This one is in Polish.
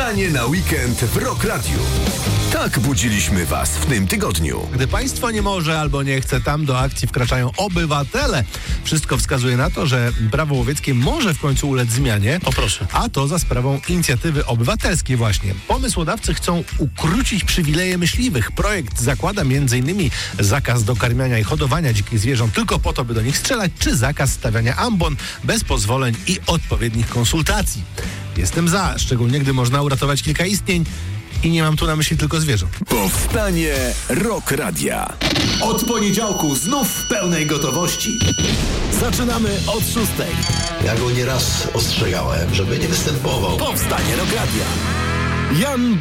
Powstanie na weekend w Rock Radiu. Tak budziliśmy was w tym tygodniu. Gdy państwo nie może albo nie chce, tam do akcji wkraczają obywatele. Wszystko wskazuje na to, że prawo łowieckie może w końcu ulec zmianie. O proszę. A to za sprawą inicjatywy obywatelskiej właśnie. Pomysłodawcy chcą ukrócić przywileje myśliwych. Projekt zakłada m.in. zakaz dokarmiania i hodowania dzikich zwierząt tylko po to, by do nich strzelać, czy zakaz stawiania ambon bez pozwoleń i odpowiednich konsultacji. Jestem za, szczególnie gdy można uratować kilka istnień. I nie mam tu na myśli tylko zwierząt. Powstanie Rock Radia. Od poniedziałku znów w pełnej gotowości. Zaczynamy od 6. Ja go nieraz ostrzegałem, żeby nie występował. Powstanie Rock Radia. Jan